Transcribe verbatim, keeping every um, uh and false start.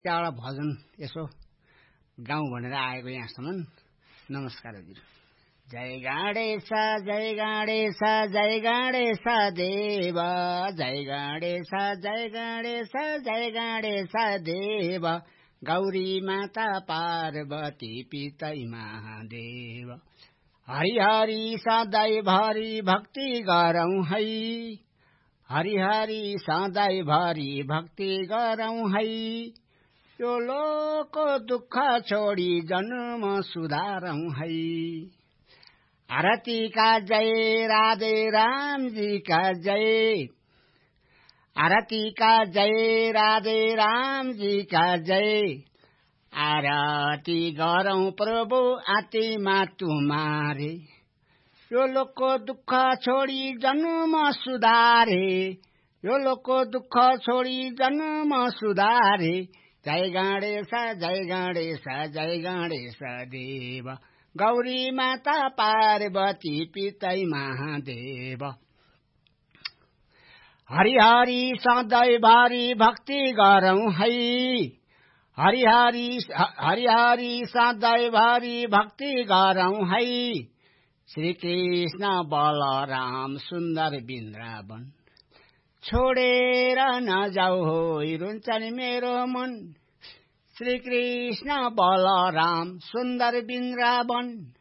त्यहाँबाट भजन यसो गाउँ भनेर आएको यहाँसम्म। नमस्कार हजुर। जय गणेश जय गणेश जय गणेश देव जय गणेश जय गणेश जय गणेश देव गौरी माता पार्वती पितै महादेव। हरि हरि सधैँभरि भक्ति गरौँ है, हरि हरि सधैँभरि भक्ति गरौँ है। यो लोकको दुःख छोडी जन्म सुधारौँ है। आरती का जय राधे राम जी का जय, आरती का जय राधे राम जी का जय। आरती गरौँ प्रभु आत्मा तुम्हारे, यो लोकको दुःख छोडी जन्म सुधारे, यो लोकको दुःख छोडी जन्म सुधारे। जय गणेश जय गणेश जय गणेश देव गौरी माता पार्वती पितै महादेव। हरि हरि सधैँभरि भक्ति गरौँ है, हरि हरि हरि हरि सधैँभरि भक्ति गरौँ है। श्री कृष्ण बलराम सुन्दर वृन्दावन छोडेर नजाऊ हो रुन्छन् मेरो मन। श्री कृष्ण बलराम सुन्दर वृन्दावन